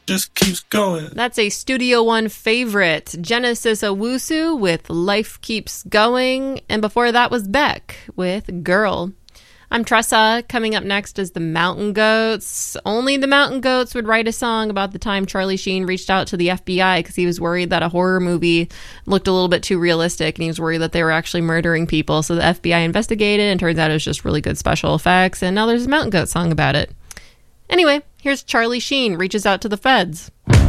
just keeps going. That's a Studio One favorite. Genesis Owusu with Life Keeps Going. And before that was Beck with Girl. I'm Tressa. Coming up next is the Mountain Goats. Only the Mountain Goats would write a song about the time Charlie Sheen reached out to the FBI because he was worried that a horror movie looked a little bit too realistic and he was worried that they were actually murdering people. So the FBI investigated and turns out it was just really good special effects. And now there's a Mountain Goat song about it. Anyway, here's Charlie Sheen reaches out to the feds.